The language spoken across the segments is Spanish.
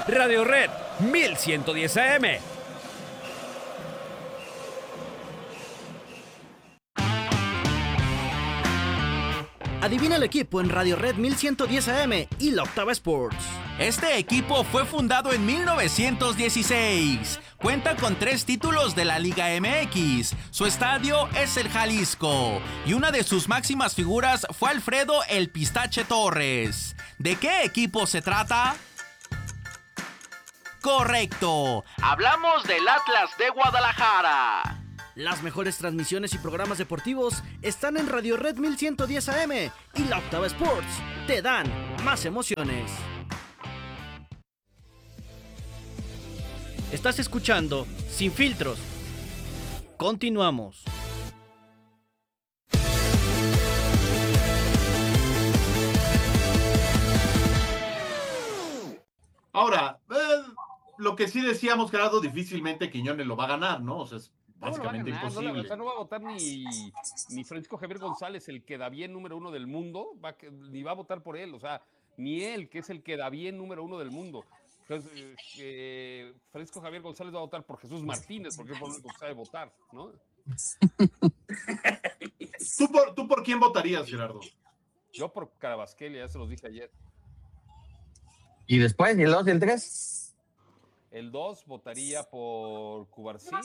Radio Red 1110 AM. Adivina el equipo en Radio Red 1110 AM y la Octava Sports. Este equipo fue fundado en 1916. Cuenta con 3 títulos de la Liga MX. Su estadio es el Jalisco. Y una de sus máximas figuras fue Alfredo El Pistache Torres. ¿De qué equipo se trata? Correcto. Hablamos del Atlas de Guadalajara. Las mejores transmisiones y programas deportivos están en Radio Red 1110 AM y la Octava Sports. Te dan más emociones. Estás escuchando Sin Filtros. Continuamos. Ahora, lo que sí decíamos, Gerardo, difícilmente Quiñones lo va a ganar, ¿no? O sea, es básicamente imposible. No va a votar ni Francisco Javier González, el quedavién número 1 del mundo, ni va a votar por él, o sea, ni él, que es el quedavién número 1 del mundo. Entonces, Francisco Javier González va a votar por Jesús Martínez, porque es por lo único que sabe votar, ¿no? ¿Tú por quién votarías, Gerardo? Yo por Carabasquelia, ya se los dije ayer. ¿Y después, el 2 y el 3? El 2 votaría por Cubarsí.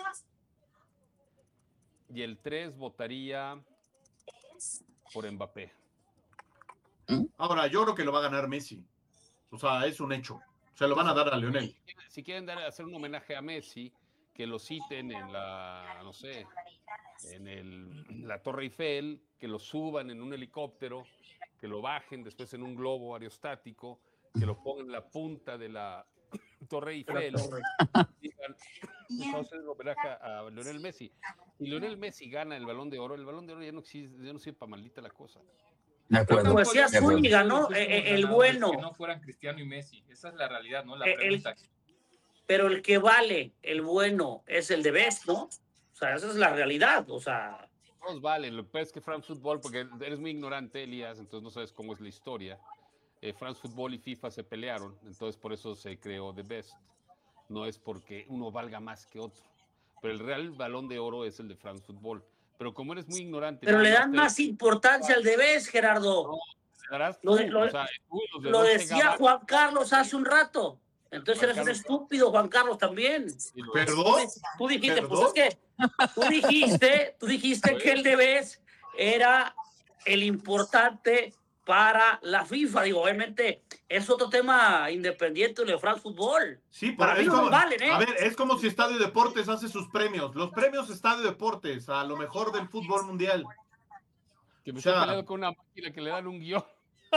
Y el 3 votaría por Mbappé. Ahora, yo creo que lo va a ganar Messi. O sea, es un hecho. Se lo van a dar a Lionel. Si quieren hacer un homenaje a Messi, que lo citen en la, no sé, en la Torre Eiffel, que lo suban en un helicóptero, que lo bajen después en un globo aerostático, que lo pongan en la punta de la Torre Eiffel. Digan, vamos a hacer un homenaje a Lionel Messi. Y Lionel Messi gana el Balón de Oro. El Balón de Oro ya no existe, ya no sirve para maldita la cosa. De acuerdo. Como decía Zúñiga, ¿no? El bueno. Que no fueran Cristiano y Messi. Esa es la realidad, ¿no? La pregunta. Pero el que vale, el bueno, es el de best, ¿no? O sea, esa es la realidad, o sea. Todos valen. Lo que pasa es que France Football, porque eres muy ignorante, Elías, entonces no sabes cómo es la historia. France Football y FIFA se pelearon, entonces por eso se creó The Best. No es porque uno valga más que otro. Pero el real Balón de Oro es el de France Football. Pero como eres muy ignorante... Pero le dan más importancia al de best, Gerardo. Lo decía Juan Carlos hace un rato. Entonces eres un estúpido, Juan Carlos, también. ¿Perdón? Tú dijiste, pues es que tú dijiste que el de best era el importante para la FIFA. Digo, obviamente es otro tema independiente de France Football. Sí, para mí no valen, ¿eh? A ver, es como si Estadio Deportes hace sus premios. Los premios Estadio Deportes a lo mejor del fútbol mundial. Que me estoy peleando con una máquina que le dan un guión.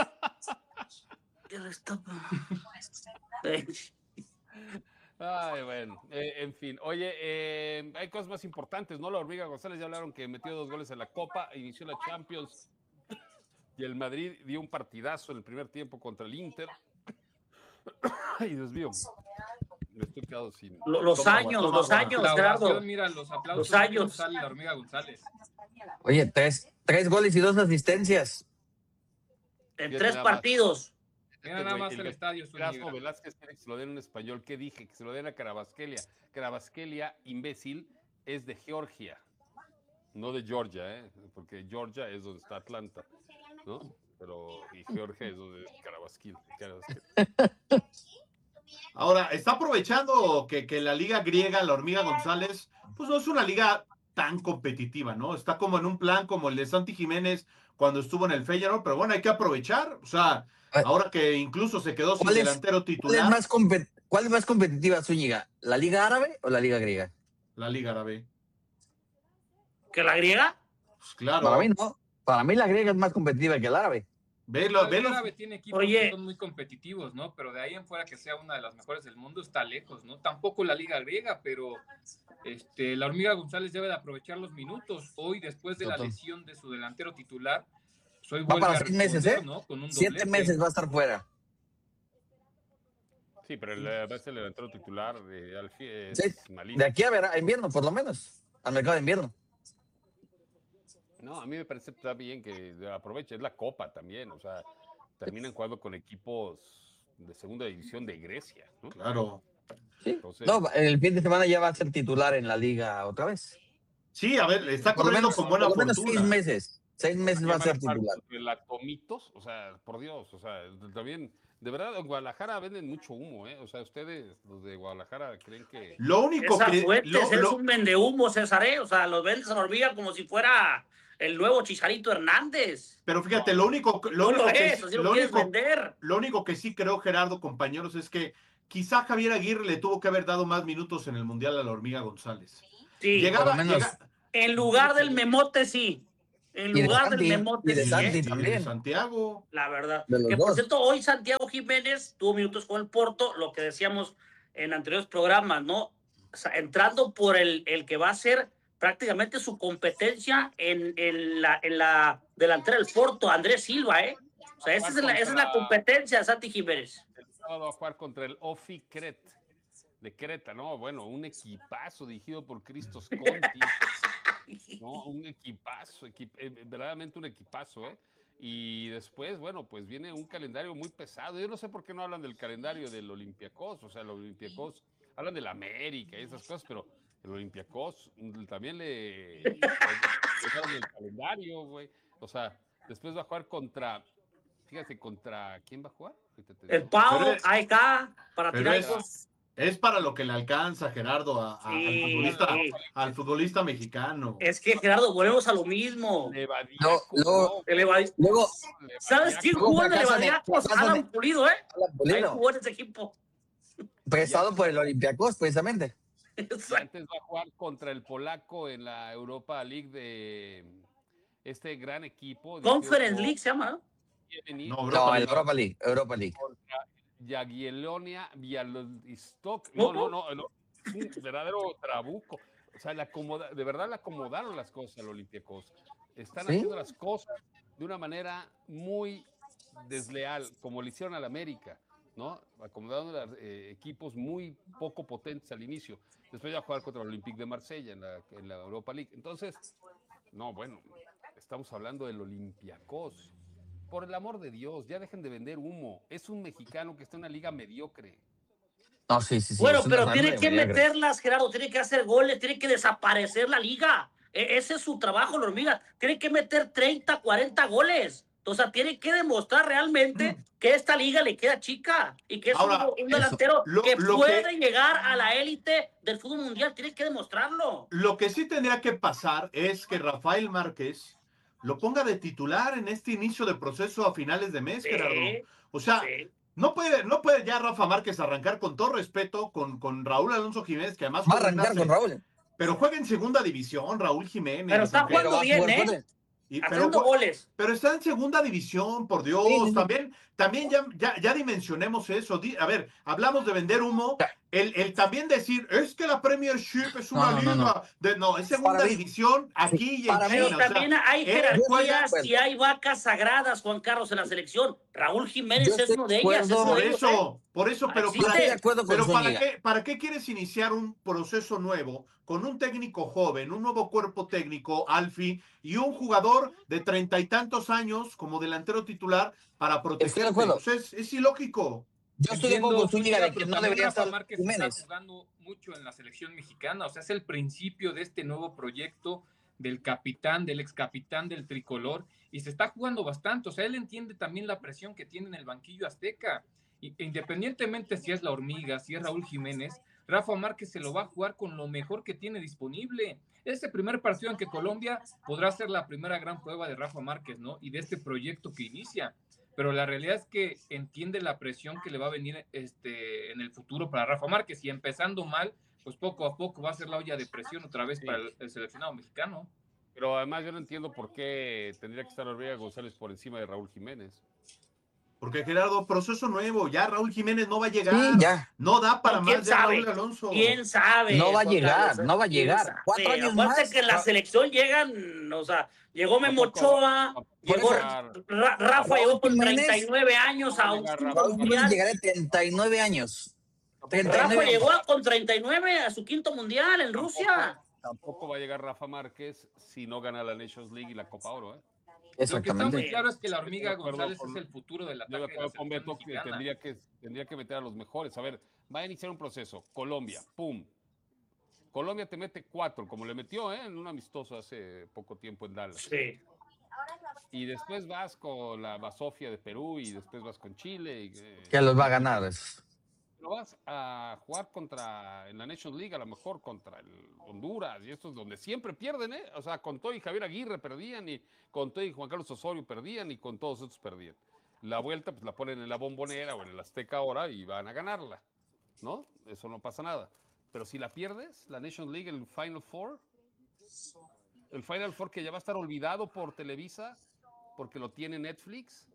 Ay, bueno, en fin. Oye, hay cosas más importantes, ¿no? La Hormiga González ya hablaron que metió 2 goles en la Copa, inició la Champions. Y el Madrid dio un partidazo en el primer tiempo contra el Inter. Ay, Dios mío. Me estoy quedando sin... Los años, Gerardo. Mira, los aplausos. Los años. Sale la Hormiga González. Oye, 3 goles y 2 asistencias. En 3 partidos. Mira nada más el estadio. Erasmo Velázquez quiere que se lo den en español. ¿Qué dije? Que se lo den a Carabasquelia. Carabasquelia, imbécil, es de Georgia. No de Georgia, porque Georgia es donde está Atlanta, ¿no? Pero y Georgia es donde es Carabasquelia. Ahora, está aprovechando que la liga griega, la Hormiga González, pues no es una liga tan competitiva, ¿no? Está como en un plan como el de Santi Jiménez cuando estuvo en el Feyenoord, pero bueno, hay que aprovechar, o sea, ahora que incluso se quedó sin delantero titular. ¿Cuál es más competitiva, Zúñiga? ¿La liga árabe o la liga griega? La liga árabe. ¿Que la griega? Pues claro. Para mí no. Para mí la griega es más competitiva que el árabe. El árabe tiene equipos que son muy competitivos, ¿no? Pero de ahí en fuera que sea una de las mejores del mundo está lejos, ¿no? Tampoco la liga griega, pero la Hormiga González debe de aprovechar los minutos. Hoy, después de la lesión de su delantero titular, va para 6 meses, ¿eh? ¿no? Con un 7 meses va a estar fuera. Sí, pero el delantero titular es malísimo. De aquí a invierno, por lo menos, al mercado de invierno. No, a mí me parece que está bien que aproveche, es la Copa también, o sea, terminan jugando con equipos de segunda división de Grecia, ¿no? Claro. Sí. Entonces, No, el fin de semana ya va a ser titular en la liga otra vez. Sí, a ver, está Por lo corriendo menos, con buena por lo menos fortuna. 6 meses. 6 meses va a ser titular. El Atomitos, o sea, por Dios, o sea, también, de verdad, en Guadalajara venden mucho humo, ¿eh? O sea, ustedes, los de Guadalajara, creen que... Lo único César que... Fuentes, eres un vendehumo, César, ¿eh? O sea, los vendes a la hormiga como si fuera el nuevo Chicharito Hernández. Pero fíjate, lo único que sí creo, Gerardo, compañeros, es que quizá Javier Aguirre le tuvo que haber dado más minutos en el Mundial a la Hormiga González. Sí, en lugar del Memote, sí. En lugar del Memote, y de sí, Santi Y también. de Santiago. La verdad. De los Que por dos. cierto, hoy Santiago Jiménez tuvo minutos con el Porto, lo que decíamos en anteriores programas, ¿no? O sea, entrando por el que va a ser prácticamente su competencia en la delantera del Porto, Andrés Silva, ¿eh? O sea, esa es la competencia de Santi Jiménez. El sábado va a jugar contra el Ofi Cret de Creta, ¿no? Bueno, un equipazo dirigido por Christos Conti. No, un equipazo, verdaderamente un equipazo, ¿eh? Y después, bueno, pues viene un calendario muy pesado. Yo no sé por qué no hablan del calendario del Olympiacos, o sea, el Olympiacos, hablan del América y esas cosas, pero el Olympiacos también le dejaron el calendario, güey. O sea, después va a jugar contra ¿quién va a jugar? El Pau, AEK, para tirar. Es para lo que le alcanza, Gerardo, al futbolista mexicano. Es que, Gerardo, volvemos a lo mismo. Luego, ¿sabes quién jugó en el Levadiacos? Alan Pulido, ¿eh? Alan Pulido. Ahí jugó en ese equipo. Prestado por el Olympiacos, precisamente. Antes va a jugar contra el polaco en la Europa League de este gran equipo. Conference League se llama, ¿no? No, el Europa League. Contra Jagiellonia Bialystok. No, un verdadero trabuco. O sea, de verdad le acomodaron las cosas al Olympiacos. Están haciendo las cosas de una manera muy desleal, como le hicieron al América, ¿no? Acomodando equipos muy poco potentes al inicio. Después va a jugar contra el Olympique de Marsella en la Europa League. Entonces, no, bueno, estamos hablando del Olympiacos. Por el amor de Dios, ya dejen de vender humo. Es un mexicano que está en una liga mediocre. No, sí. Bueno, pero tiene que meterlas, Gerardo, tiene que hacer goles, tiene que desaparecer la liga. Ese es su trabajo, la hormiga. Tiene que meter 30, 40 goles. O sea, tiene que demostrar realmente que esta liga le queda chica y que es un delantero que puede llegar a la élite del fútbol mundial. Tiene que demostrarlo. Lo que sí tendría que pasar es que Rafael Márquez lo ponga de titular en este inicio de proceso a finales de mes, Gerardo. O sea, no puede ya Rafa Márquez arrancar, con todo respeto, con Raúl Alonso Jiménez, que además... Va a arrancar con Raúl. Pero juega en segunda división, Raúl Jiménez. Pero está jugando bien, ¿eh? Haciendo goles. Pero está en segunda división, por Dios. Sí. También ya dimensionemos eso. A ver, hablamos de vender humo. El también decir, es que la Premiership es una liga. No, es segunda división aquí y en China. Pero también hay jerarquías y hay vacas sagradas, Juan Carlos, en la selección. Raúl Jiménez es uno de ellas. Por eso, pero ¿para qué quieres iniciar un proceso nuevo con un técnico joven, un nuevo cuerpo técnico, Alfie, y un jugador de 30 y tantos años como delantero titular para proteger? Es ilógico. Yo estoy de acuerdo con Zúñiga de que no debería estar Jiménez. Está jugando mucho en la selección mexicana, o sea, es el principio de este nuevo proyecto del capitán, del ex capitán del tricolor, y se está jugando bastante, o sea, él entiende también la presión que tiene en el banquillo azteca, independientemente si es la hormiga, si es Raúl Jiménez, Rafa Márquez se lo va a jugar con lo mejor que tiene disponible. Este primer partido en que Colombia podrá ser la primera gran prueba de Rafa Márquez, ¿no? Y de este proyecto que inicia. Pero la realidad es que entiende la presión que le va a venir en el futuro para Rafa Márquez, y empezando mal, pues poco a poco va a ser la olla de presión otra vez para el seleccionado mexicano. Pero además yo no entiendo por qué tendría que estar Hormiga González por encima de Raúl Jiménez. Porque, Gerardo, proceso nuevo, ya Raúl Jiménez no va a llegar. Sí, ya. No da para más de Raúl Alonso. ¿Quién sabe? No va a llegar. 4 años más. Aparte que en la selección llegan, o sea, llegó Memo Ochoa, llegó Rafa, llegó con 39 años a un mundial. Llegará a 39 años. Rafa llegó con 39 a su quinto mundial en Rusia. Tampoco va a llegar Rafa Márquez si no gana la Nations League y la Copa Oro, ¿eh? Lo que está Exactamente. muy claro es que la hormiga Estoy de acuerdo González con- es el futuro del Yo ataque de de la acuerdo con selección Beto que mexicana. tendría que meter a los mejores. A ver, va a iniciar un proceso. Colombia, pum. Colombia te mete 4, como le metió en un amistoso hace poco tiempo en Dallas. Sí. Y después vas con la Basofia de Perú y después vas con Chile. Que los va a ganar. Pero vas a jugar en la Nations League, a lo mejor contra el Honduras, y estos donde siempre pierden, ¿eh? O sea, con todo y Javier Aguirre perdían, y con todo y Juan Carlos Osorio perdían, y con todos estos perdían. La vuelta, pues la ponen en la Bombonera o en el Azteca ahora y van a ganarla, ¿no? Eso no pasa nada. Pero si la pierdes, la Nations League, el Final Four que ya va a estar olvidado por Televisa, porque lo tiene Netflix.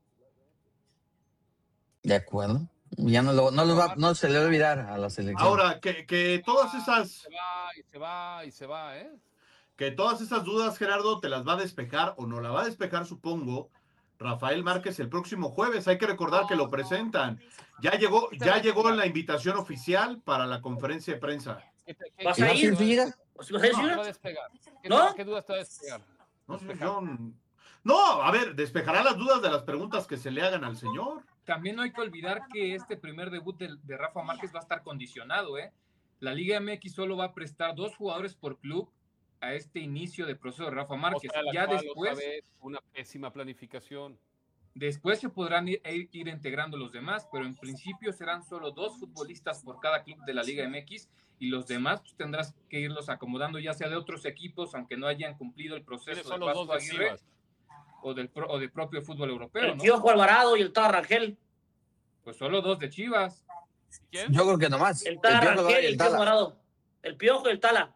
De acuerdo. Ya no se le va a olvidar a la selección. Ahora, que todas esas... Se va, ¿eh? Que todas esas dudas, Gerardo, te las va a despejar o no la va a despejar, supongo, Rafael Márquez el próximo jueves. Hay que recordar que lo presentan. Ya llegó la invitación oficial para la conferencia de prensa. ¿Vas a ir? ¿Vas a ir, No, señor? va a despegar. ¿No? ¿Qué dudas te va a despegar? No, a ver, despejará las dudas de las preguntas que se le hagan al señor. También no hay que olvidar que este primer debut de Rafa Márquez va a estar condicionado, ¿eh? La Liga MX solo va a prestar 2 jugadores por club a este inicio de proceso de Rafa Márquez. O sea, ya cual, después, otra vez, una pésima planificación. después se podrán ir integrando los demás, pero en principio serán solo 2 futbolistas por cada club de la Liga MX y los demás pues, tendrás que irlos acomodando ya sea de otros equipos, aunque no hayan cumplido el proceso de Pasto Aguirre o del propio fútbol europeo, El ¿no? Piojo Alvarado y el Tata Rangel. Pues solo 2 de Chivas. ¿Quién? Yo creo que nomás. El Tata Piojo Rangel y el Piojo Tala. Alvarado. El Piojo y el Tala.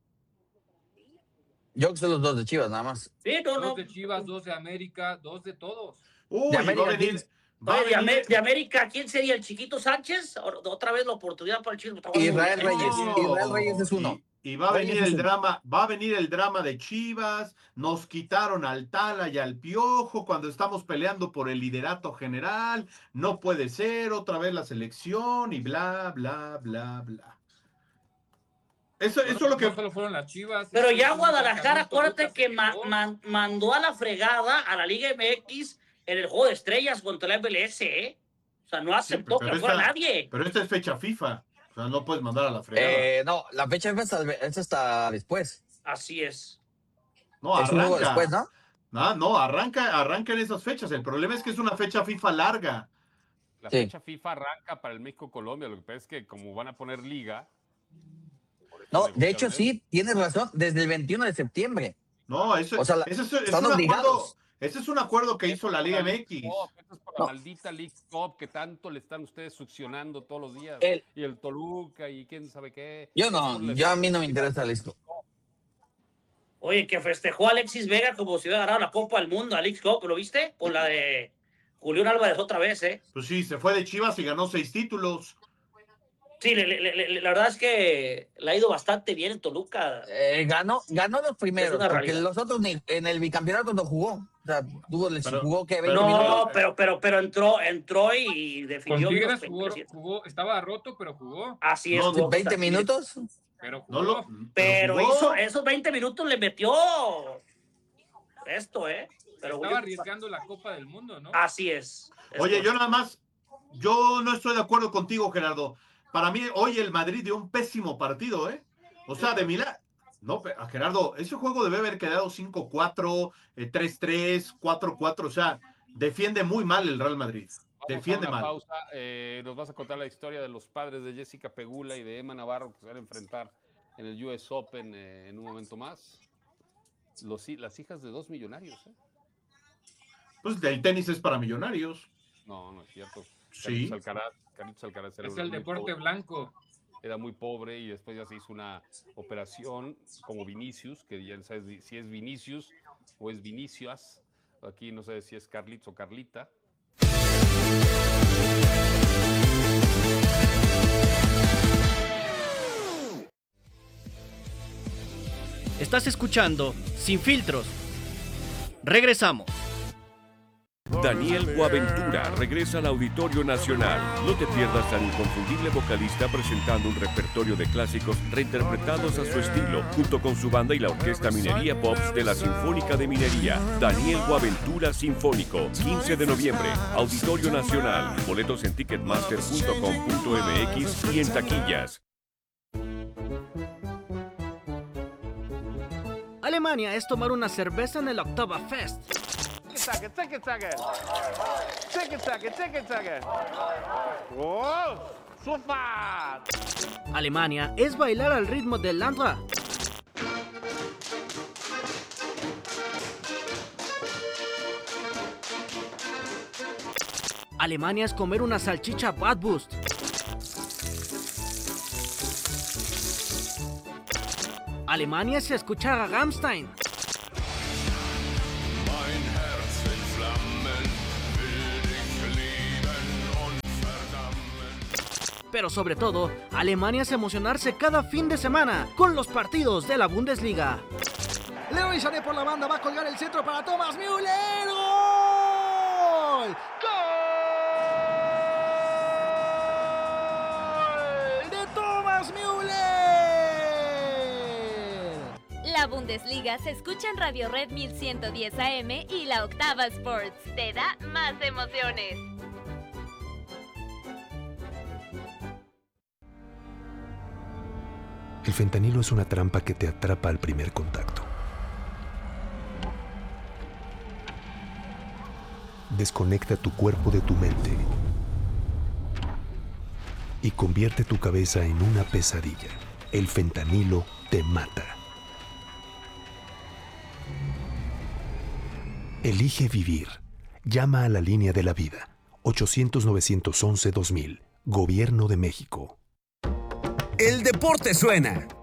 Yo creo que son los 2 de Chivas, nada más. Sí, no, 2 no. de Chivas, 2 de América, 2 de todos. Uy, De América, va a venir. De América, ¿quién sería? ¿El Chiquito Sánchez? Otra vez la oportunidad para el Chico. Israel Reyes. No. Israel Reyes es uno. Y va a Reyes venir es el uno. drama, va a venir el drama de Chivas, nos quitaron al Tala y al Piojo cuando estamos peleando por el liderato general, no puede ser, otra vez la selección y bla, bla, bla, bla. Eso es lo que... No solo fueron las Chivas. Pero ya Toluca, Guadalajara, también acuérdate Toluca que se quedó. mandó a la fregada a la Liga MX en el juego de estrellas contra la MLS, ¿eh? O sea, no aceptó pero que fuera esta- nadie. Pero esta es fecha FIFA, o sea, no puedes mandar a la fregada. No, la fecha es hasta después. Así es. No, Es un juego después, ¿no? No, arranca en esas fechas. El problema es que es una fecha FIFA larga. La Sí. fecha FIFA arranca para el México-Colombia. Lo que pasa es que como van a poner liga... por eso No, de hecho negociaron sí, tienes razón, desde el 21 de septiembre. No, eso, O sea, ese es están un obligados. acuerdo. Ese es un acuerdo que hizo la Liga League MX. Cup, esto es por la No. maldita League Cup que tanto le están ustedes succionando todos los días. El- Y el Toluca y quién sabe qué. Yo no, a mí no me interesa listo. Oye, que festejó a Alexis Vega como si hubiera ganado la Copa del Mundo, Alex Cup, ¿lo viste? Con la de Julián Álvarez otra vez, ¿eh? Pues sí, se fue de Chivas y ganó 6 títulos. Sí, la verdad es que le ha ido bastante bien en Toluca. Ganó los primeros, Es una porque realidad. los otros en el bicampeonato no jugó. O sea, jugó que 20 pero- minutos. No, pero entró y definió. Con unos Tigres jugó, estaba roto, pero jugó. Así es. No, jugó 20 contra Tigres. minutos. Pero No jugó. Pero jugó. hizo esos 20 minutos le metió esto, ¿eh? Pero Estaba arriesgando la Copa del Mundo, ¿no? Así es. Oye, yo nada más, yo no estoy de acuerdo contigo, Gerardo. Para mí, hoy el Madrid dio un pésimo partido, ¿eh? O sea, de Milán. No, Gerardo, ese juego debe haber quedado 5-4, 3-3, 4-4. O sea, defiende muy mal el Real Madrid. Defiende Vamos a mal. una pausa. Nos vas a contar la historia de los padres de Jessica Pegula y de Emma Navarro que se van a enfrentar en el US Open en un momento más. Las hijas de 2 millonarios, ¿eh? Pues el tenis es para millonarios. No es cierto. Sí. Carlitos Alcaraz Es el deporte blanco. Era muy pobre y después ya se hizo una operación como Vinicius, que ya no sabes si es Vinicius o es Vinicius. Aquí no sé si es Carlitos o Carlita. Estás escuchando Sin Filtros. Regresamos. Daniel Boaventura regresa al Auditorio Nacional. No te pierdas al inconfundible vocalista presentando un repertorio de clásicos reinterpretados a su estilo, junto con su banda y la Orquesta Minería Pops de la Sinfónica de Minería. Daniel Boaventura Sinfónico, 15 de noviembre, Auditorio Nacional. Boletos en ticketmaster.com.mx y en taquillas. Alemania es tomar una cerveza en el Oktoberfest. Alemania es bailar al ritmo del Landra. Alemania es comer una salchicha Bratwurst. Alemania es escuchar a Rammstein. Pero sobre todo, Alemania es emocionarse cada fin de semana con los partidos de la Bundesliga. Leroy Sané por la banda va a colgar el centro para Thomas Müller. ¡Gol! ¡Gol! ¡De Thomas Müller! La Bundesliga se escucha en Radio Red 1110 AM y la Octava Sports. Te da más emociones. El fentanilo es una trampa que te atrapa al primer contacto. Desconecta tu cuerpo de tu mente y convierte tu cabeza en una pesadilla. El fentanilo te mata. Elige vivir. Llama a la línea de la vida. 800-911-2000. Gobierno de México. El deporte suena.